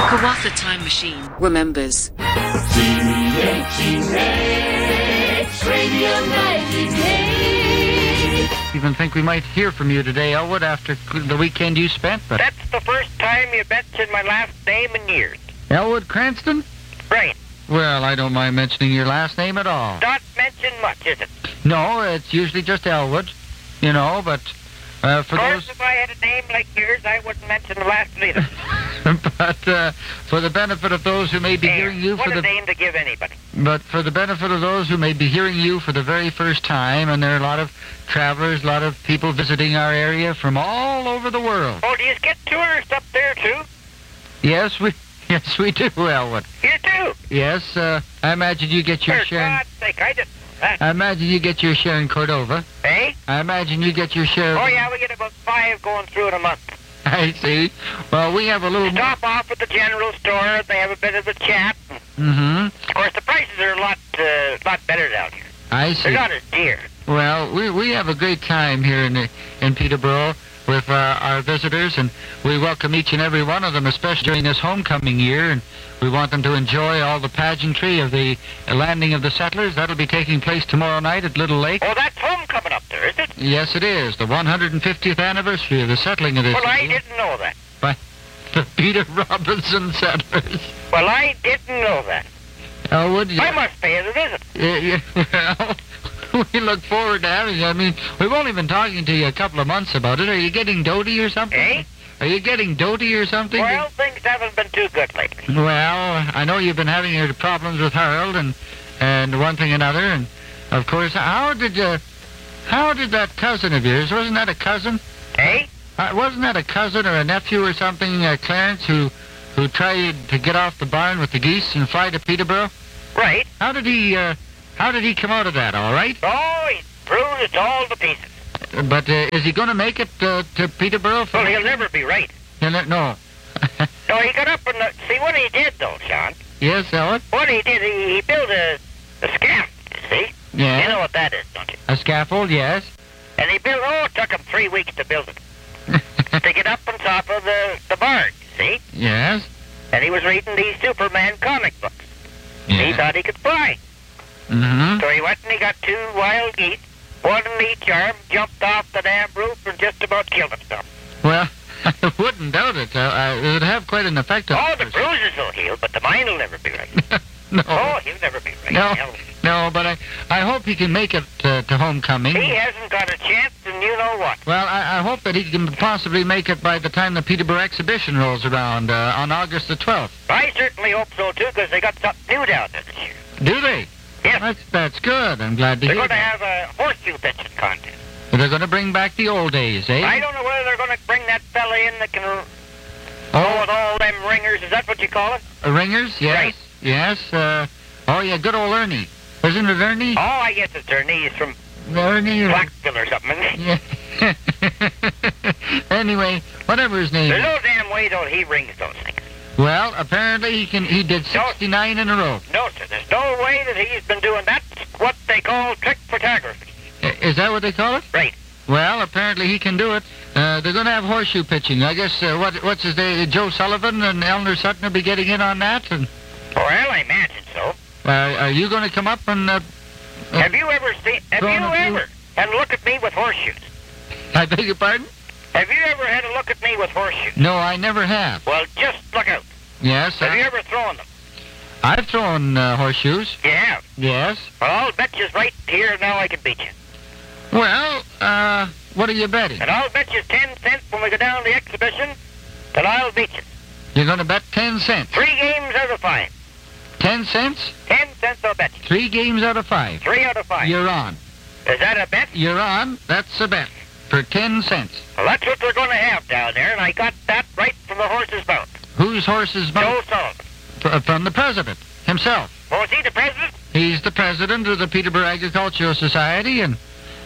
Kawatha Time Machine remembers. CHEH Radio 98. Even think we might hear from you today, Elwood, after the weekend you spent. But That's the first time you mentioned my last name in years. Elwood Cranston? Right. Well, I don't mind mentioning your last name at all. Not mentioned much, is it? No, it's usually just Elwood, you know, but for Of course, those... if I had a name like yours, I wouldn't mention the last either. but for the benefit of those who may be hearing you what for a the... name to give anybody. But for the benefit of those who may be hearing you for the very first time, and there are a lot of travelers, a lot of people visiting our area from all over the world. Oh, do you get tourists up there, too? Yes, we do, Elwood. You do? Yes, I imagine you get your For share... God's sake, I didn't... I imagine you get your share in Cordova. Eh? I imagine you get your share... Oh, yeah, we get about 5 going through in a month. I see. Well, we have a little... Stop off at the general store, they have a bit of a chat. Mm-hmm. Of course, the prices are a lot better down here. I see. They're not as dear. Well, we have a great time here in Peterborough with our visitors, and we welcome each and every one of them, especially during this homecoming year, and we want them to enjoy all the pageantry of the landing of the settlers. That'll be taking place tomorrow night at Little Lake. Oh, that's homecoming up there, is it? Yes, it is. The 150th anniversary of the settling of this Well, I city didn't know that. by the Peter Robinson settlers. Well, I didn't know that. Elwood, I must pay it a visit. well, we look forward to having you. I mean, we've only been talking to you a couple of months about it. Are you getting doty or something? Eh? Are you getting doty or something? Well, things haven't been too good lately. Well, I know you've been having your problems with Harold and one thing and another, and of course, how did that cousin of yours? Wasn't that a cousin? Eh? Wasn't that a cousin or a nephew or something, Clarence, who tried to get off the barn with the geese and fly to Peterborough? Right. How did he come out of that? All right? Oh, he's bruised all to pieces. But is he going to make it to Peterborough? Well, he'll never be right. No. No, he got up and... see, what he did, though, Sean, Yes, Elwood? what he did, he built a scaffold, you see? Yeah. You know what that is, don't you? A scaffold, yes. And he built... oh, it took him 3 weeks to build it. To get up on top of the barn, you see? Yes. And he was reading these Superman comic books. He Yeah. thought he could fly. Mm-hmm. So he went and he got 2 wild geese, one in each arm, jumped off the damn roof and just about killed himself. Well, I wouldn't doubt it. It would have quite an effect on Oh, a the person. bruises will heal, but the mind will never be right. No. Oh, he'll never be right. No. Hell. No, but I hope he can make it to homecoming. He hasn't got a chance, and you know what? Well, I hope that he can possibly make it by the time the Peterborough exhibition rolls around on August the 12th. I certainly hope so, too, because they got something new down there this year. Do they? Yes, That's good. I'm glad to they're hear going to that. have a horseshoe pitching contest. They're going to bring back the old days, eh? I don't know whether they're going to bring that fella in that can go with all them ringers. Is that what you call it? Ringers? Yes. Right. Yes. Oh, yeah, good old Ernie. Isn't it Ernie? Oh, I guess it's their knees from Ernie? Blackville or something, isn't it? Yeah. Anyway, whatever his name There's is. no damn way, though, he rings those things. Well, apparently he did 69 in a row. No, sir, there's no way that he's been doing that. What they call trick photography. Is that what they call it? Right. Well, apparently he can do it. They're going to have horseshoe pitching. I guess, what's his name? Joe Sullivan and Eleanor Sutton will be getting in on that. And Well, I imagine so. are you going to come up and... Have you ever had a look at me with horseshoes? I beg your pardon? Have you ever had a look at me with horseshoes? No, I never have. Well, just look out. Yes, Have you ever thrown them? I've thrown horseshoes. You have. Yes. Well, I'll bet you right here now I can beat you. Well, what are you betting? And I'll bet you 10 cents when we go down to the exhibition that I'll beat you. You're going to bet 10 cents. 3 games out of 5. 10 cents? 10 cents I'll bet you. 3 games out of 5. 3 out of 5. You're on. Is that a bet? You're on. That's a bet. For 10 cents. Well, that's what they're going to have down there, and I got that right from the horse's mouth. Whose horse's Joe mouth? Sullivan. From the president himself. Oh, is he the president? He's the president of the Peterborough Agricultural Society, and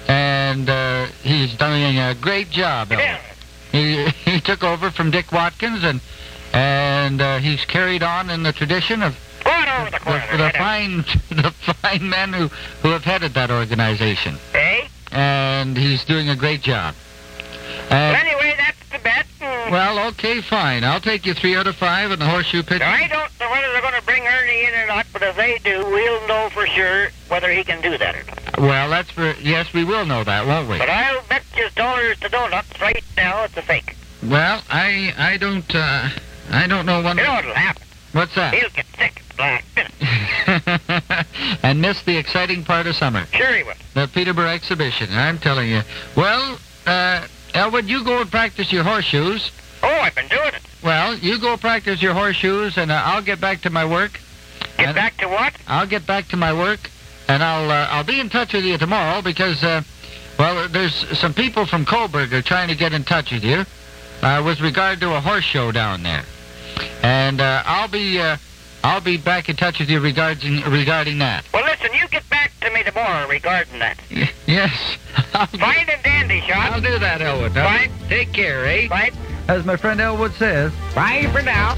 he's doing a great job. Yeah. He took over from Dick Watkins, and he's carried on in the tradition of Go on over the corner. the fine men who have headed that organization. Eh? And he's doing a great job. Well, anyway, that's the bet, and Well, okay, fine. I'll take you 3 out of 5 in the horseshoe pitch. I don't know whether they're going to bring Ernie in or not, but if they do, we'll know for sure whether he can do that or not. Well, yes, we will know that, won't we? But I'll bet you dollars to donuts right now it's a fake. Well, I don't know one. You know what'll happen? What's that? He'll get sick at the last minute. And miss the exciting part of summer. Sure he will. The Peterborough exhibition, I'm telling you. Well, Elwood, you go and practice your horseshoes. Oh, I've been doing it. Well, you go practice your horseshoes, and I'll get back to my work. Get back to what? I'll get back to my work, and I'll be in touch with you tomorrow because, well, there's some people from Coburg are trying to get in touch with you with regard to a horse show down there, and I'll be back in touch with you regarding that. Well, listen, you get back to me tomorrow regarding that. Yes. Fine and dandy, Sean. I'll do that, Elwood. Fine. Take care, eh? Bye. As my friend Elwood says. Bye for now.